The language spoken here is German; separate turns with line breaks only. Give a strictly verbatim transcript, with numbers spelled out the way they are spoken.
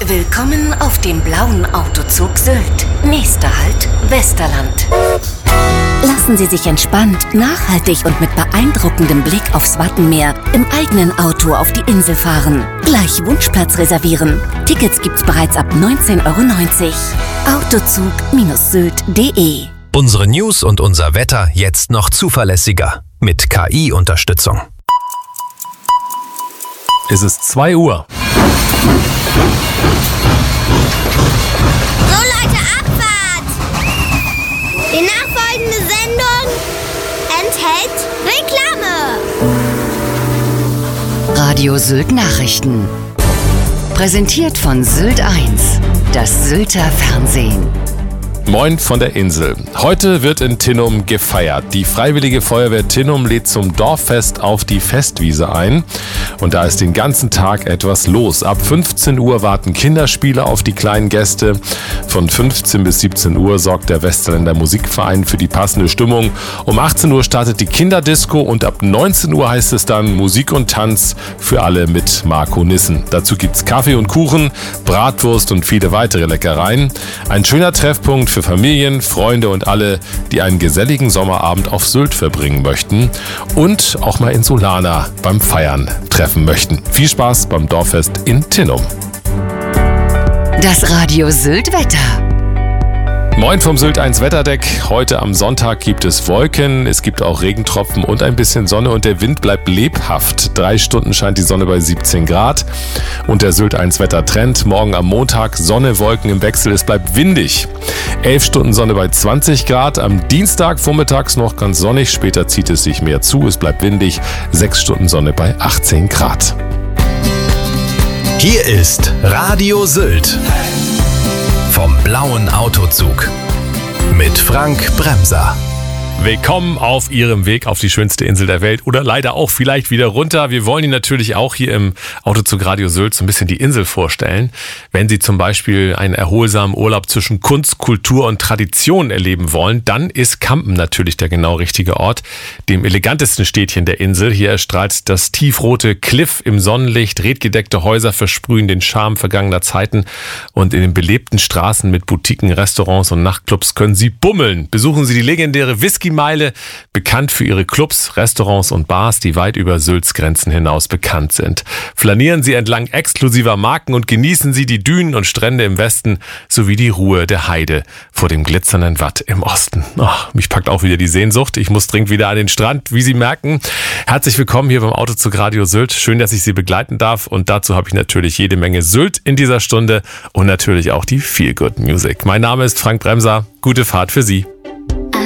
Willkommen auf dem blauen Autozug Sylt. Nächster Halt, Westerland. Lassen Sie sich entspannt, nachhaltig und mit beeindruckendem Blick aufs Wattenmeer im eigenen Auto auf die Insel fahren. Gleich Wunschplatz reservieren. Tickets gibt's bereits ab neunzehn Euro neunzig. Autozug Sylt punkt de.
Unsere News und unser Wetter jetzt noch zuverlässiger. Mit K I-Unterstützung.
Es ist zwei Uhr.
So Leute, Abfahrt! Die nachfolgende Sendung enthält Reklame.
Radio Sylt Nachrichten. Präsentiert von Sylt eins, das Sylter Fernsehen.
Moin von der Insel. Heute wird in Tinnum gefeiert. Die Freiwillige Feuerwehr Tinnum lädt zum Dorffest auf die Festwiese ein. Und da ist den ganzen Tag etwas los. Ab fünfzehn Uhr warten Kinderspiele auf die kleinen Gäste. Von fünfzehn bis siebzehn Uhr sorgt der Westerländer Musikverein für die passende Stimmung. Um achtzehn Uhr startet die Kinderdisco und ab neunzehn Uhr heißt es dann Musik und Tanz für alle mit Marco Nissen. Dazu gibt's Kaffee und Kuchen, Bratwurst und viele weitere Leckereien. Ein schöner Treffpunkt für Familien, Freunde und alle, die einen geselligen Sommerabend auf Sylt verbringen möchten und auch mal in Solana beim Feiern treffen möchten. Viel Spaß beim Dorffest in Tinnum.
Das Radio Sylt Wetter.
Moin vom Sylt eins Wetterdeck. Heute am Sonntag gibt es Wolken, es gibt auch Regentropfen und ein bisschen Sonne und der Wind bleibt lebhaft. Drei Stunden scheint die Sonne bei siebzehn Grad und der Sylt eins Wettertrend. Morgen am Montag Sonne, Wolken im Wechsel, es bleibt windig. Elf Stunden Sonne bei zwanzig Grad. Am Dienstag vormittags noch ganz sonnig, später zieht es sich mehr zu, es bleibt windig. Sechs Stunden Sonne bei achtzehn Grad.
Hier ist Radio Sylt. Vom blauen Autozug mit Frank Bremser.
Willkommen auf Ihrem Weg auf die schönste Insel der Welt oder leider auch vielleicht wieder runter. Wir wollen Ihnen natürlich auch hier im Autozug Radio Sylt so ein bisschen die Insel vorstellen. Wenn Sie zum Beispiel einen erholsamen Urlaub zwischen Kunst, Kultur und Tradition erleben wollen, dann ist Kampen natürlich der genau richtige Ort. Dem elegantesten Städtchen der Insel. Hier erstrahlt das tiefrote Kliff im Sonnenlicht, redgedeckte Häuser versprühen den Charme vergangener Zeiten und in den belebten Straßen mit Boutiquen, Restaurants und Nachtclubs können Sie bummeln. Besuchen Sie die legendäre Whisky Meile, bekannt für ihre Clubs, Restaurants und Bars, die weit über Sylts Grenzen hinaus bekannt sind. Flanieren Sie entlang exklusiver Marken und genießen Sie die Dünen und Strände im Westen sowie die Ruhe der Heide vor dem glitzernden Watt im Osten. Oh, mich packt auch wieder die Sehnsucht. Ich muss dringend wieder an den Strand, wie Sie merken. Herzlich willkommen hier beim Autozug Radio Sylt. Schön, dass ich Sie begleiten darf und dazu habe ich natürlich jede Menge Sylt in dieser Stunde und natürlich auch die Feel Good Music. Mein Name ist Frank Bremser. Gute Fahrt für Sie.